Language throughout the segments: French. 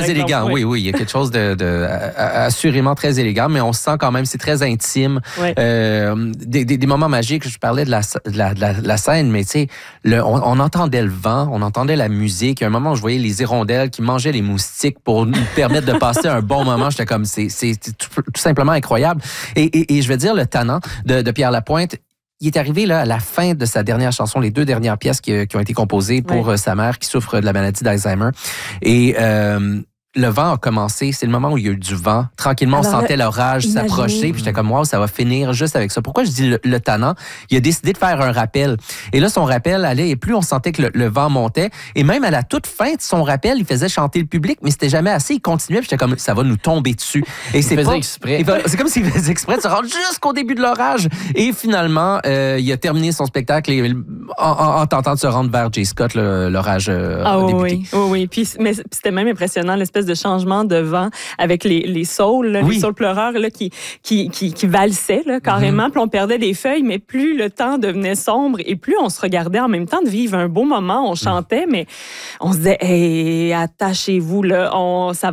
très élégant, oui. Il y a quelque chose assurément très élégant, mais on se sent quand même, c'est très intime. Oui. Des moments magiques, je parlais de la scène, mais tu sais, on entendait le vent, on entendait la musique. Il y a un moment où je voyais les hirondelles qui mangeaient les moustiques pour nous permettre de passer un bon moment. J'étais comme, c'est tout simplement incroyable. Et je vais dire, le Tannant de Pierre Lapointe, il est arrivé là, à la fin de sa dernière chanson, les 2 dernières pièces qui ont été composées pour sa mère qui souffre de la maladie d'Alzheimer. Et le vent a commencé, c'est le moment où il y a eu du vent. Tranquillement, on sentait l'orage s'approcher, puis j'étais comme, wow, ça va finir juste avec ça. Pourquoi je dis le Tannant? Il a décidé de faire un rappel. Et là, son rappel allait, et plus on sentait que le vent montait, et même à la toute fin de son rappel, il faisait chanter le public, mais c'était jamais assez. Il continuait, puis j'étais comme, ça va nous tomber dessus. Et c'est exprès. C'est comme s'il faisait exprès de se rendre jusqu'au début de l'orage. Et finalement, il a terminé son spectacle en tentant de se rendre vers J. Scott, l'orage a débuté. Oui. Puis, mais c'était même impressionnant, l'espèce de changement de vent avec les saules, les saules pleureurs là, qui valsaient là, carrément. Puis on perdait des feuilles, mais plus le temps devenait sombre et plus on se regardait en même temps de vivre un beau moment. On chantait, mais on se disait, hey, attachez-vous, là, ça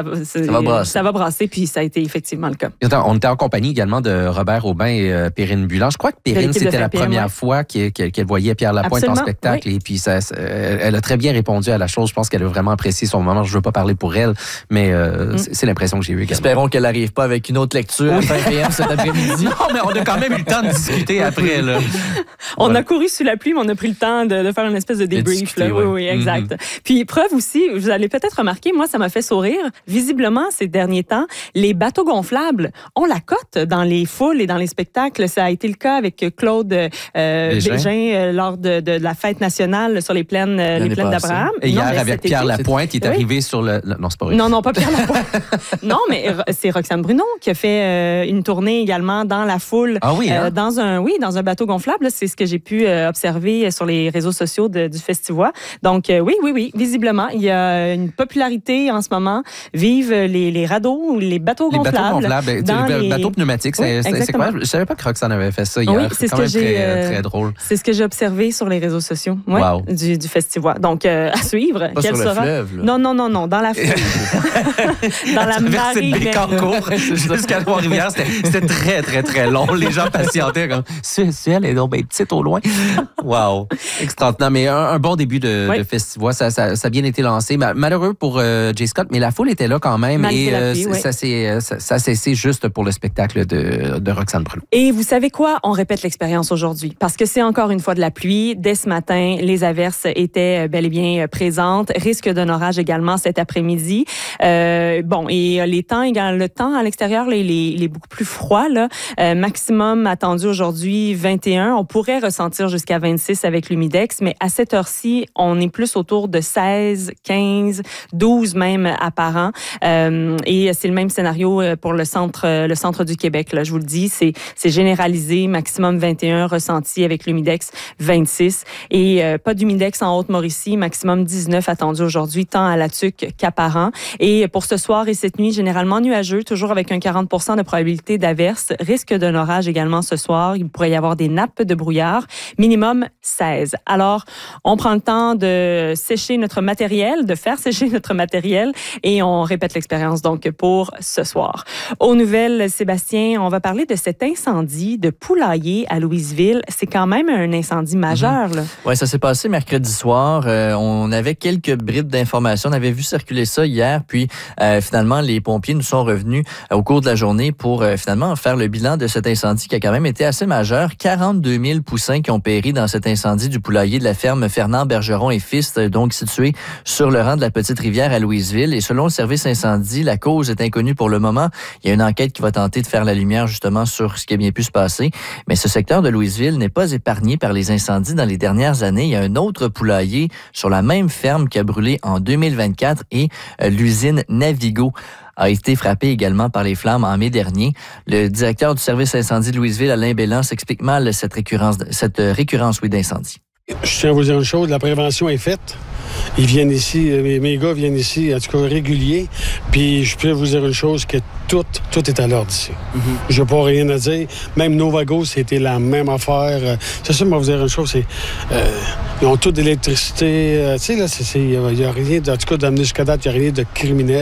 va brasser. Puis ça a été effectivement le cas. On était en compagnie également de Robert Aubin et Perrine Bulan. Je crois que Perrine, c'était la première fois qu'elle voyait Pierre Lapointe en spectacle. Oui. Et puis elle a très bien répondu à la chose. Je pense qu'elle a vraiment apprécié son moment. Je ne veux pas parler pour elle, mais c'est l'impression que j'ai eue également. Espérons qu'elle n'arrive pas avec une autre lecture à 5 p.m. cet après-midi. Non, mais on a quand même eu le temps de discuter après. Là. On a couru sous la pluie, mais on a pris le temps de faire une espèce de débrief. Oui, exact. Puis preuve aussi, vous allez peut-être remarquer, moi, ça m'a fait sourire. Visiblement, ces derniers temps, les bateaux gonflables ont la cote dans les foules et dans les spectacles. Ça a été le cas avec Claude Bégin lors de la fête nationale sur les plaines d'Abraham. Et hier, avec Pierre Lapointe, il est arrivé sur le... Non, c'est pas vrai. Non, pas Pierre Lapointe. Non, mais c'est Roxane Bruno qui a fait une tournée également dans la foule. Ah oui, hein? Dans un bateau gonflable. Là, c'est ce que j'ai pu observer sur les réseaux sociaux du Festivois. Donc, oui. Visiblement, il y a une popularité en ce moment. Vive les radeaux ou les bateaux gonflables. Les bateaux pneumatiques. C'est quoi? Je savais pas que Roxane avait fait ça hier. Oui, c'est quand même très drôle. C'est ce que j'ai observé sur les réseaux sociaux du Festivois. Donc, à suivre. Pas sur le fleuve, là. Non, dans la foule. Dans la marée de Bécancour jusqu'à Trois-Rivières, c'était très, très, très long. Les gens patientaient comme « elle est donc bien petite au loin. » Wow! Extraordinaire. Mais un bon début de Festivois. Ça a bien été lancé. Malheureux pour J. Scott, mais la foule était là quand même. Ça a cessé juste pour le spectacle de Roxane Bruno. Et vous savez quoi? On répète l'expérience aujourd'hui. Parce que c'est encore une fois de la pluie. Dès ce matin, les averses étaient bel et bien présentes. Risque d'un orage également cet après-midi. Et le temps à l'extérieur, là, il est beaucoup plus froid. Là. Maximum attendu aujourd'hui, 21. On pourrait ressentir jusqu'à 26 avec l'humidex, mais à cette heure-ci, on est plus autour de 16, 15, 12 même apparent. Et c'est le même scénario pour le centre du Québec. Là, je vous le dis, c'est généralisé. Maximum 21 ressenti avec l'humidex 26. Et pas d'humidex en Haute-Mauricie. Maximum 19 attendu aujourd'hui, tant à la Tuque qu'apparent. Et pour ce soir et cette nuit, généralement nuageux, toujours avec un 40% de probabilité d'averse. Risque d'un orage également ce soir. Il pourrait y avoir des nappes de brouillard. Minimum 16. Alors, on prend le temps de sécher notre matériel, de faire sécher notre matériel et on répète l'expérience donc pour ce soir. Aux nouvelles, Sébastien, on va parler de cet incendie de poulailler à Louisville. C'est quand même un incendie majeur. Oui, ça s'est passé mercredi soir. On avait quelques bribes d'informations. On avait vu circuler ça hier, puis finalement, les pompiers nous sont revenus au cours de la journée pour finalement faire le bilan de cet incendie qui a quand même été assez majeur. 42 000 poussins qui ont péri dans cet incendie du poulailler de la ferme Fernand Bergeron et Fils, donc situé sur le rang de la Petite Rivière à Louisville. Et selon le service incendie, la cause est inconnue pour le moment. Il y a une enquête qui va tenter de faire la lumière justement sur ce qui a bien pu se passer. Mais ce secteur de Louisville n'est pas épargné par les incendies dans les dernières années. Il y a un autre poulailler sur la même ferme qui a brûlé en 2024 et l'usine Navigo a été frappé également par les flammes en mai dernier. Le directeur du service incendie de Louisville, Alain Bélan, s'explique mal cette récurrence d'incendie. Je tiens à vous dire une chose, la prévention est faite. Ils viennent ici, mes gars viennent ici, en tout cas réguliers. Puis je peux vous dire une chose, que tout est à l'ordre ici. Je n'ai pas rien à dire. Même Novago, c'était la même affaire. C'est ça, moi, vous dire une chose, c'est... ils ont toute d'électricité. Tu sais, là, il n'y a rien, en tout cas, d'amener jusqu'à date, il n'y a rien de criminel.